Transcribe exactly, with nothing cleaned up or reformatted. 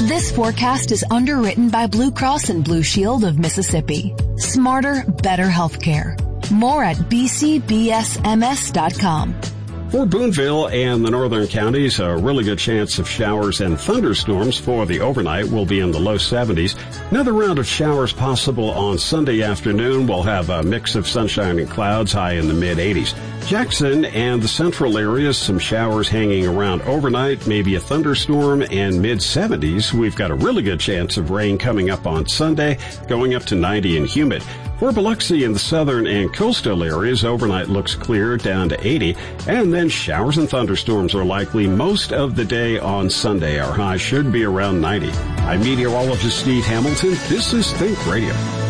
This forecast is underwritten by Blue Cross and Blue Shield of Mississippi. Smarter, better healthcare. More at b c b s m s dot com. For Boonville and the northern counties, a really good chance of showers and thunderstorms for the overnight will be in the low seventies. Another round of showers possible on Sunday afternoon. We'll have a mix of sunshine and clouds, high in the mid eighties. Jackson and the central areas, some showers hanging around overnight, maybe a thunderstorm, and mid seventies. We've got a really good chance of rain coming up on Sunday, going up to ninety and humid. For Biloxi and the southern and coastal areas, overnight looks clear down to eighty, and then showers and thunderstorms are likely most of the day on Sunday. Our high should be around ninety. I'm meteorologist Steve Hamilton. This is Think Radio.